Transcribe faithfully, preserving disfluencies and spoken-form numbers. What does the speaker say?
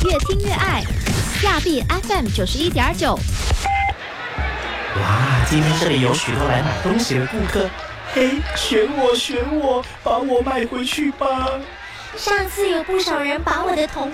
越听越爱。亚币 F M 九十一点九。 哇，今天这里有许多来买东西的顾客，嘿，选我选我，把我买回去吧。 上次有不少人把我的同伴